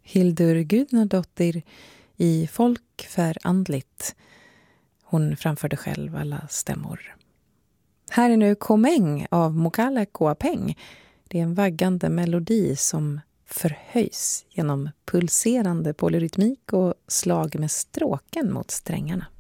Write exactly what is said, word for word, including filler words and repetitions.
Hildur Gudnadottir i Folk för andligt. Hon framförde själv alla stämmor. Här är nu Komäng av Mokale Koapeng. Det är en vaggande melodi som förhöjs genom pulserande polyrytmik och slag med stråken mot strängarna.